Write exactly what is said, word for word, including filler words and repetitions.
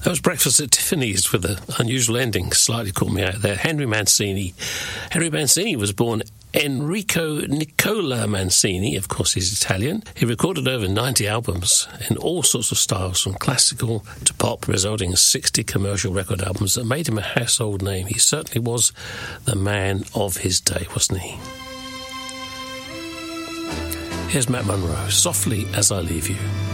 That was Breakfast at Tiffany's with an unusual ending. Slightly caught me out there. Henry Mancini. Henry Mancini was born Enrico Nicola Mancini. Of course, he's Italian. He recorded over ninety albums in all sorts of styles, from classical to pop, resulting in sixty commercial record albums that made him a household name. He certainly was the man of his day, wasn't he? Here's Matt Monro, Softly As I Leave You.